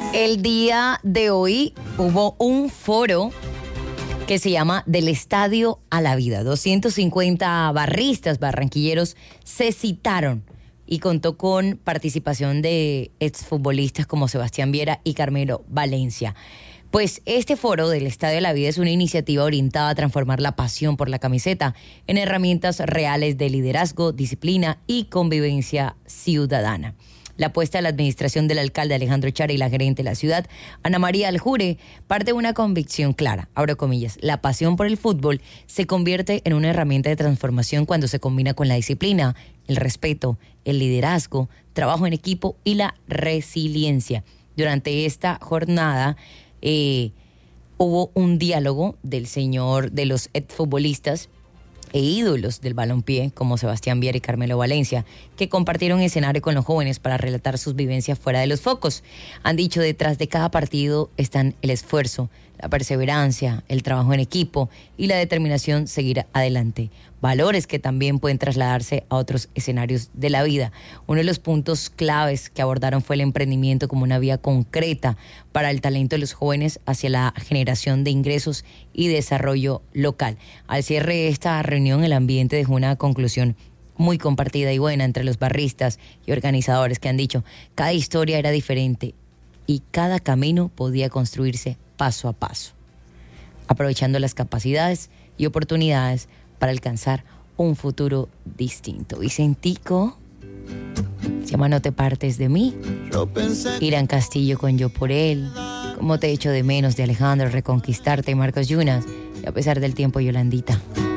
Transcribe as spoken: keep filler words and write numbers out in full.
El día de hoy hubo un foro que se llama Del Estadio a la Vida. doscientos cincuenta barristas barranquilleros se citaron y contó con participación de exfutbolistas como Sebastián Viera y Carmelo Valencia. Pues este foro del Estadio a la Vida es una iniciativa orientada a transformar la pasión por la camiseta en herramientas reales de liderazgo, disciplina y convivencia ciudadana. La apuesta de la administración del alcalde Alejandro Chara y la gerente de la ciudad, Ana María Aljure, parte de una convicción clara, abro comillas: la pasión por el fútbol se convierte en una herramienta de transformación cuando se combina con la disciplina, el respeto, el liderazgo, trabajo en equipo y la resiliencia. Durante esta jornada eh, hubo un diálogo del señor de los exfutbolistas e ídolos del balompié como Sebastián Viera y Carmelo Valencia, que compartieron escenario con los jóvenes para relatar sus vivencias fuera de los focos. Han dicho: detrás de cada partido están el esfuerzo, la perseverancia, el trabajo en equipo y la determinación seguir adelante. Valores que también pueden trasladarse a otros escenarios de la vida. Uno de los puntos claves que abordaron fue el emprendimiento como una vía concreta para el talento de los jóvenes hacia la generación de ingresos y desarrollo local. Al cierre de esta reunión, el ambiente dejó una conclusión muy compartida y buena entre los barristas y organizadores, que han dicho: cada historia era diferente y cada camino podía construirse paso a paso, aprovechando las capacidades y oportunidades para alcanzar un futuro distinto. Vicentico se llama No te partes de mí. Irán Castillo con Yo por él. Cómo te echo de menos, de Alejandro Reconquistarte, Marcos Yunas. Y a pesar del tiempo, Yolandita.